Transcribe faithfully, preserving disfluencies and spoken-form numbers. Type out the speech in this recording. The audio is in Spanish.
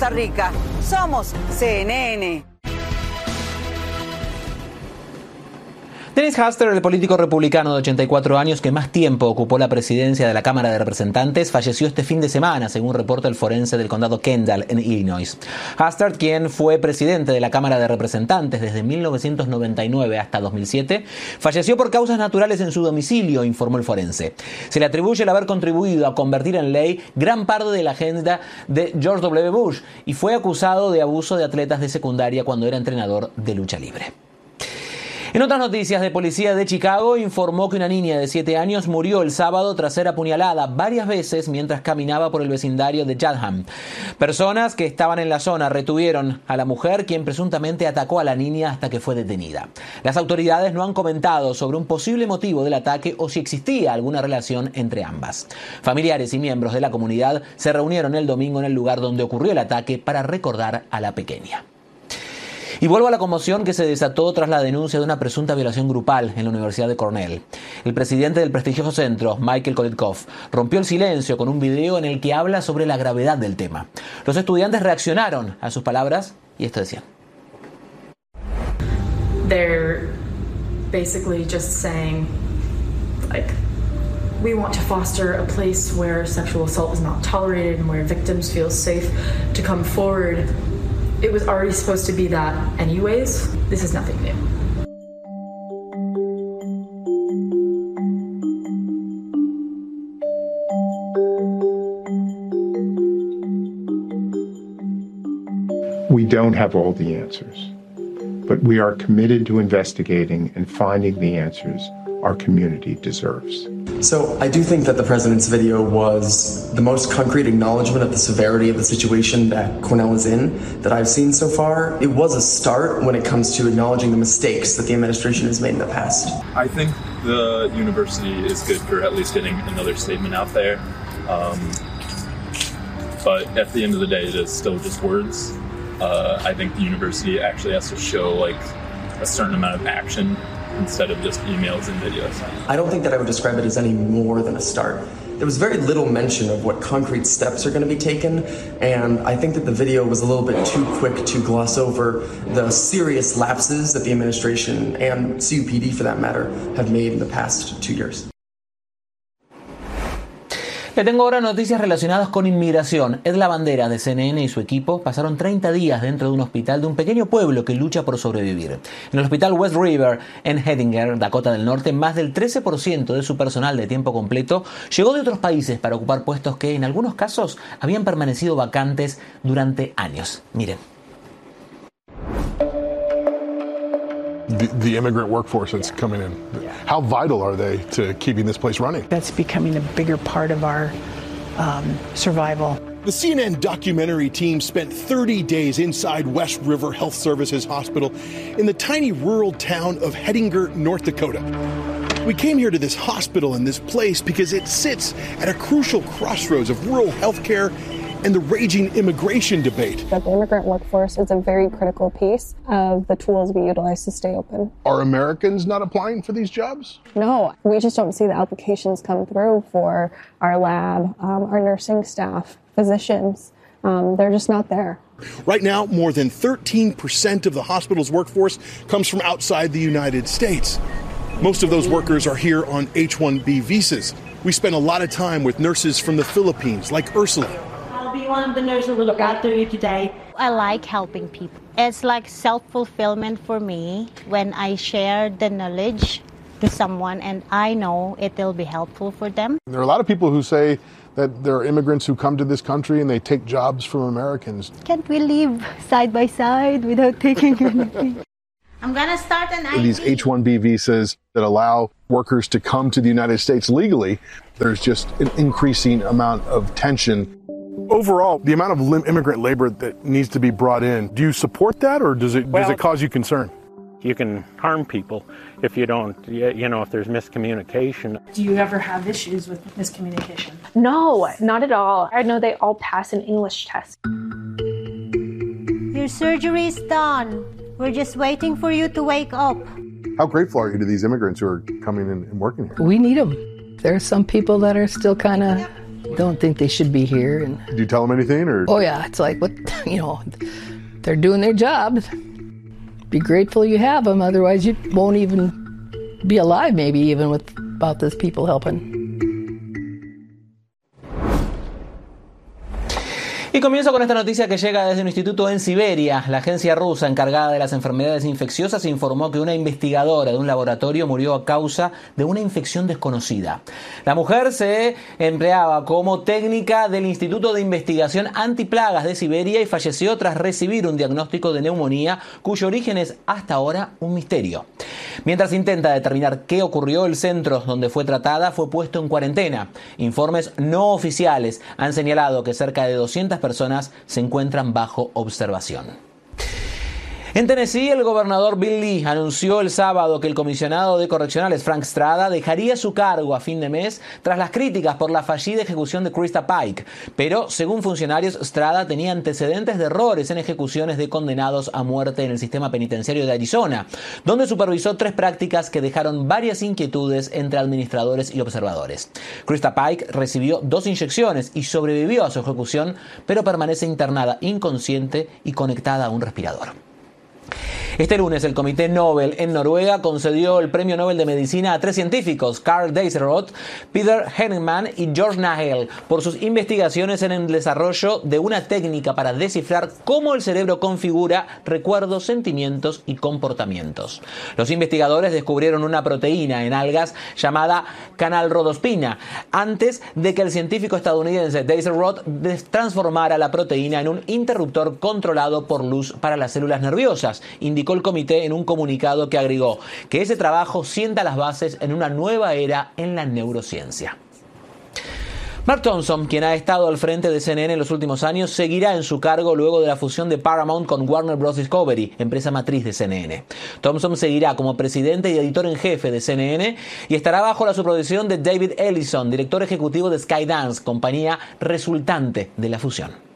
Costa Rica. Somos C N N. Dennis Hastert, el político republicano de ochenta y cuatro años que más tiempo ocupó la presidencia de la Cámara de Representantes, falleció este fin de semana, según reporta el forense del condado Kendall, en Illinois. Hastert, quien fue presidente de la Cámara de Representantes desde mil novecientos noventa y nueve hasta dos mil siete, falleció por causas naturales en su domicilio, informó el forense. Se le atribuye el haber contribuido a convertir en ley gran parte de la agenda de George doble u Bush y fue acusado de abuso de atletas de secundaria cuando era entrenador de lucha libre. En otras noticias, de policía de Chicago informó que una niña de siete años murió el sábado tras ser apuñalada varias veces mientras caminaba por el vecindario de Chatham. Personas que estaban en la zona retuvieron a la mujer, quien presuntamente atacó a la niña hasta que fue detenida. Las autoridades no han comentado sobre un posible motivo del ataque o si existía alguna relación entre ambas. Familiares y miembros de la comunidad se reunieron el domingo en el lugar donde ocurrió el ataque para recordar a la pequeña. Y vuelvo a la conmoción que se desató tras la denuncia de una presunta violación grupal en la Universidad de Cornell. El presidente del prestigioso centro, Michael Kolitkoff, rompió el silencio con un video en el que habla sobre la gravedad del tema. Los estudiantes reaccionaron a sus palabras y esto decían. They're basically just saying, like, we want to foster a place where sexual assault is not tolerated and where victims feel safe to come forward. It was already supposed to be that anyways. This is nothing new. We don't have all the answers, but we are committed to investigating and finding the answers our community deserves. So I do think that the president's video was the most concrete acknowledgement of the severity of the situation that Cornell is in that I've seen so far. It was a start when it comes to acknowledging the mistakes that the administration has made in the past. I think the university is good for at least getting another statement out there. Um, but at the end of the day, it is still just words. Uh, I think the university actually has to show like a certain amount of action instead of just emails and videos. I don't think that I would describe it as any more than a start. There was very little mention of what concrete steps are going to be taken, and I think that the video was a little bit too quick to gloss over the serious lapses that the administration and C U P D, for that matter, have made in the past two years. Le tengo ahora noticias relacionadas con inmigración. Ed Lavandera, de C N N, y su equipo pasaron treinta días dentro de un hospital de un pequeño pueblo que lucha por sobrevivir. En el hospital West River, en Hettinger, Dakota del Norte, más del trece por ciento de su personal de tiempo completo llegó de otros países para ocupar puestos que, en algunos casos, habían permanecido vacantes durante años. Miren. The, the immigrant workforce that's yeah. coming in. Yeah. How vital are they to keeping this place running? That's becoming a bigger part of our um, survival. The C N N documentary team spent thirty days inside West River Health Services Hospital in the tiny rural town of Hettinger, North Dakota. We came here to this hospital and this place because it sits at a crucial crossroads of rural healthcare and the raging immigration debate. But the immigrant workforce is a very critical piece of the tools we utilize to stay open. Are Americans not applying for these jobs? No, we just don't see the applications come through for our lab, um, our nursing staff, physicians. Um, they're just not there. Right now, more than thirteen percent of the hospital's workforce comes from outside the United States. Most of those workers are here on H one B visas. We spend a lot of time with nurses from the Philippines, like Ursula. I'll be one of the nurses who look after you today. I like helping people. It's like self-fulfillment for me when I share the knowledge to someone and I know it will be helpful for them. There are a lot of people who say that there are immigrants who come to this country and they take jobs from Americans. Can't we live side by side without taking anything? I'm going to start an I D. These H one B visas that allow workers to come to the United States legally, there's just an increasing amount of tension. Overall, the amount of immigrant labor that needs to be brought in, do you support that, or does it well, does it cause you concern? You can harm people if you don't, you know, if there's miscommunication. Do you ever have issues with miscommunication? No, not at all. I know they all pass an English test. Your surgery is done. We're just waiting for you to wake up. How grateful are you to these immigrants who are coming in and working here? We need them. There are some people that are still kind of don't think they should be here. And Did you tell them anything, or? oh yeah, it's like, what, you know, they're doing their job. Be grateful you have them, otherwise you won't even be alive, maybe even without those people helping. Y comienzo con esta noticia que llega desde un instituto en Siberia. La agencia rusa encargada de las enfermedades infecciosas informó que una investigadora de un laboratorio murió a causa de una infección desconocida. La mujer se empleaba como técnica del Instituto de Investigación Antiplagas de Siberia y falleció tras recibir un diagnóstico de neumonía cuyo origen es hasta ahora un misterio. Mientras intenta determinar qué ocurrió, el centro donde fue tratada fue puesto en cuarentena. Informes no oficiales han señalado que cerca de doscientas personas se encuentran bajo observación. En Tennessee, el gobernador Bill Lee anunció el sábado que el comisionado de correccionales Frank Strada dejaría su cargo a fin de mes tras las críticas por la fallida ejecución de Krista Pike. Pero, según funcionarios, Strada tenía antecedentes de errores en ejecuciones de condenados a muerte en el sistema penitenciario de Arizona, donde supervisó tres prácticas que dejaron varias inquietudes entre administradores y observadores. Krista Pike recibió dos inyecciones y sobrevivió a su ejecución, pero permanece internada inconsciente y conectada a un respirador. Este lunes el Comité Nobel en Noruega concedió el Premio Nobel de Medicina a tres científicos, Karl Deisseroth, Peter Henneman y George Nagel, por sus investigaciones en el desarrollo de una técnica para descifrar cómo el cerebro configura recuerdos, sentimientos y comportamientos. Los investigadores descubrieron una proteína en algas llamada canalrodospina, antes de que el científico estadounidense Deisseroth transformara la proteína en un interruptor controlado por luz para las células nerviosas, indicó el comité en un comunicado que agregó que ese trabajo sienta las bases en una nueva era en la neurociencia. Mark Thompson, quien ha estado al frente de C N N en los últimos años, seguirá en su cargo luego de la fusión de Paramount con Warner Bros. Discovery, empresa matriz de C N N. Thompson seguirá como presidente y editor en jefe de C N N y estará bajo la supervisión de David Ellison, director ejecutivo de Skydance, compañía resultante de la fusión.